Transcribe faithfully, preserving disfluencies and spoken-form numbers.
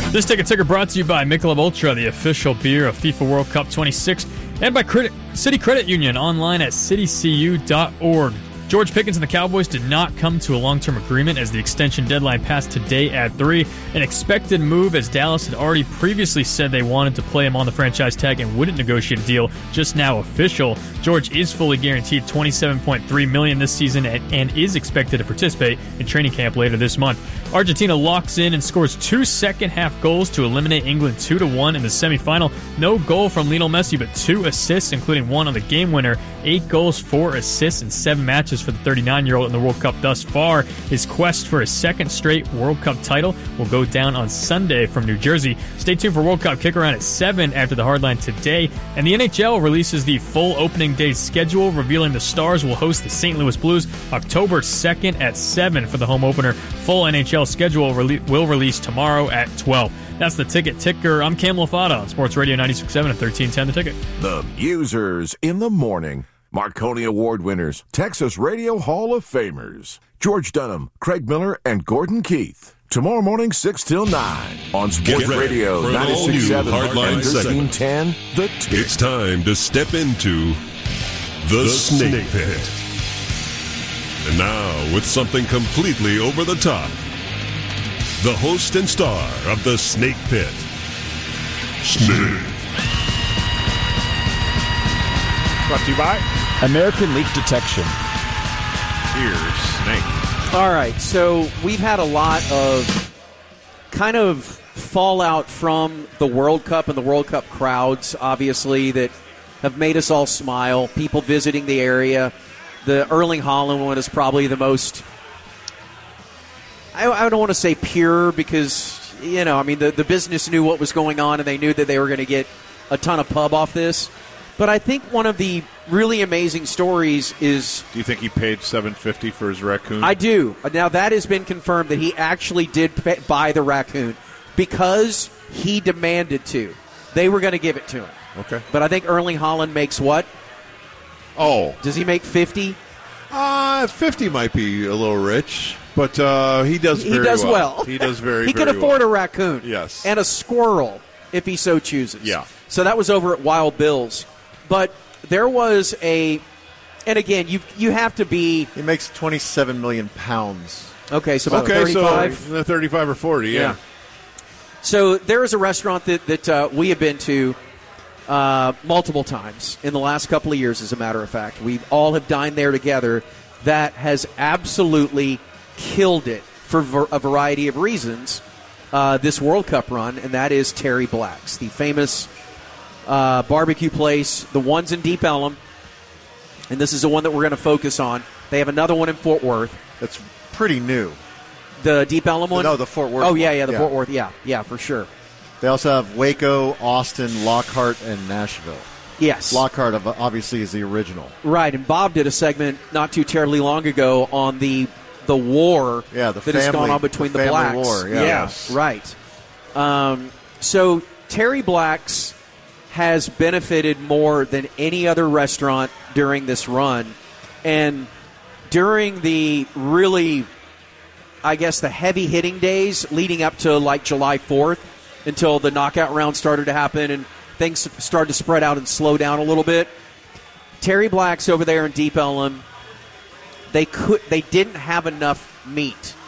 This ticket ticker brought to you by Michelob Ultra, the official beer of FIFA World Cup twenty-six, and by Credit, City Credit Union, online at city c u dot org. George Pickens and the Cowboys did not come to a long-term agreement as the extension deadline passed today at three. An expected move, as Dallas had already previously said they wanted to play him on the franchise tag and wouldn't negotiate a deal, just now official. George is fully guaranteed twenty-seven point three million dollars this season and, and is expected to participate in training camp later this month. Argentina locks in and scores two second-half goals to eliminate England two to one in the semifinal. No goal from Lionel Messi, but two assists, including one on the game winner. Eight goals, four assists, and seven matches for the thirty-nine-year-old in the World Cup thus far. His quest for a second straight World Cup title will go down on Sunday from New Jersey. Stay tuned for World Cup kick-around at seven after the hardline today. And the N H L releases the full opening day schedule, revealing the Stars will host the Saint Louis Blues October second at seven for the home opener. Full N H L schedule re- will release tomorrow at twelve. That's the ticket ticker. I'm Cam Lafata on Sports Radio ninety-six point seven and thirteen ten The Ticket. The Musers in the morning. Marconi Award winners, Texas Radio Hall of Famers, George Dunham, Craig Miller, and Gordon Keith. Tomorrow morning, six till nine on Sports Radio ninety-six point seven and thirteen ten The Ticket. It's time to step into the, the Snake Pit. And now, with something completely over the top, the host and star of the Snake Pit, Snake. Brought to you by American Leak Detection. Here's Snake. All right, so we've had a lot of kind of fallout from the World Cup and the World Cup crowds, obviously, that have made us all smile. People visiting the area. The Erling Haaland one is probably the most, I, I don't want to say pure because, you know, I mean, the, the business knew what was going on and they knew that they were going to get a ton of pub off this. But I think one of the really amazing stories is... Do you think he paid seven hundred fifty dollars for his raccoon? I do. Now, that has been confirmed that he actually did pay, buy the raccoon because he demanded to. They were going to give it to him. Okay. But I think Erling Haaland makes what? Oh. Does he make fifty? Uh, fifty might be a little rich, but uh, he does very He does well. well. He does very, he very can afford well. a raccoon. Yes. And a squirrel if he so chooses. Yeah. So that was over at Wild Bill's. But there was a, and again, you you have to be. He makes twenty-seven million pounds. Okay, so about okay, thirty-five. So thirty-five or forty, yeah. yeah. So there is a restaurant that that uh, we have been to uh, multiple times in the last couple of years. As a matter of fact, we all have dined there together. That has absolutely killed it for ver- a variety of reasons. Uh, this World Cup run, and that is Terry Black's, the famous. Uh, barbecue place, the one's in Deep Ellum, and this is the one that we're going to focus on. They have another one in Fort Worth. That's pretty new. The Deep Ellum one? No, the Fort Worth Oh, yeah, yeah, the one. Fort Worth, yeah, yeah, for sure. They also have Waco, Austin, Lockhart, and Nashville. Yes. Lockhart obviously is the original. Right, and Bob did a segment not too terribly long ago on the the war yeah, the that family, has gone on between the, the, the blacks. War, yeah. Yes, right. Um, so Terry Black's has benefited more than any other restaurant during this run. And during the really, I guess, the heavy-hitting days leading up to, like, July fourth until the knockout round started to happen and things started to spread out and slow down a little bit, Terry Black's over there in Deep Ellum, they could, they didn't have enough meat.